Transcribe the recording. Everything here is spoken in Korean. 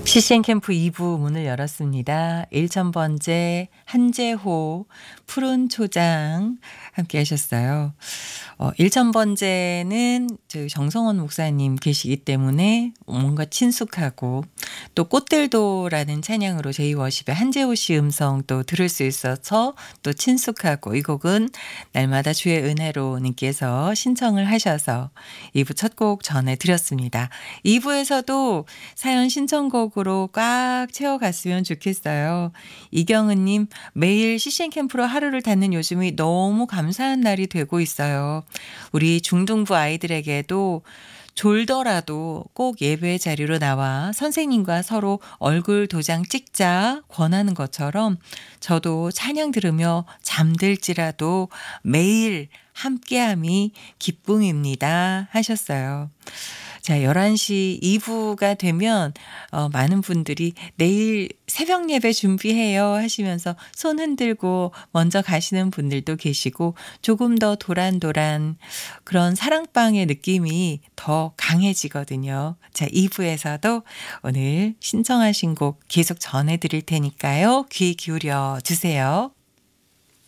CCN 캠프 2부 문을 열었습니다. 1000번째 한재호 푸른 초장 함께 하셨어요. 1000번째는 저희 정성원 목사님 계시기 때문에 뭔가 친숙하고 또 꽃들도라는 찬양으로 제이워십의 한재호 씨 음성 또 들을 수 있어서 또 친숙하고 이 곡은 날마다 주의 은혜로 님께서 신청을 하셔서 2부 첫 곡 전해드렸습니다. 2부에서도 사연 신청곡으로 꽉 채워갔으면 좋겠어요. 이경은님, 매일 CCN 캠프로 하루를 닫는 요즘이 너무 감사한 날이 되고 있어요. 우리 중등부 아이들에게도 졸더라도 꼭 예배 자리로 나와 선생님과 서로 얼굴 도장 찍자 권하는 것처럼 저도 찬양 들으며 잠들지라도 매일 함께함이 기쁨입니다 하셨어요. 자, 11시 2부가 되면 많은 분들이 내일 새벽 예배 준비해요 하시면서 손 흔들고 먼저 가시는 분들도 계시고 조금 더 도란도란 그런 사랑방의 느낌이 더 강해지거든요. 자, 2부에서도 오늘 신청하신 곡 계속 전해드릴 테니까요. 귀 기울여 주세요.